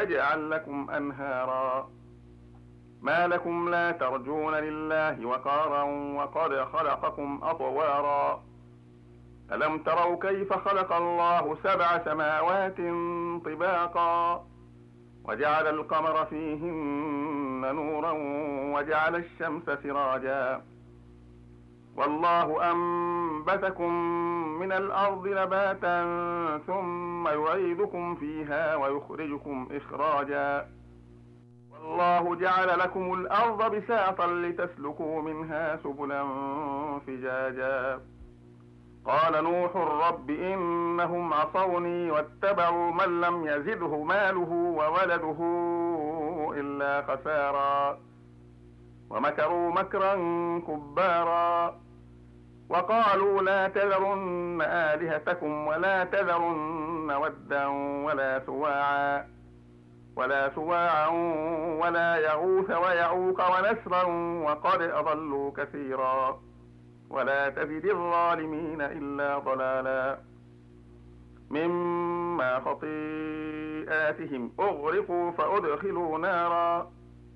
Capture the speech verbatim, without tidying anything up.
ويجعل لكم أنهارا. ما لكم لا ترجون لله وقارا وقد خلقكم أطوارا. ألم تروا كيف خلق الله سبع سماوات طباقا وجعل القمر فيهن نورا وجعل الشمس سراجا والله أنبتكم من الأرض نباتا ثم يعيدكم فيها ويخرجكم إخراجا والله جعل لكم الأرض بساطا لتسلكوا منها سبلا فجاجا. قال نوح رب إنهم عصوني واتبعوا من لم يزده ماله وولده إلا خسارا ومكروا مكرا كبارا وقالوا لا تذرن آلهتكم ولا تذرن ودا ولا سواعا ولا سواعا ولا يغوث ويعوق ونسرا وقد أضلوا كثيرا ولا تزد الظالمين إلا ضلالا. مما خطيئاتهم أغرقوا فأدخلوا نارا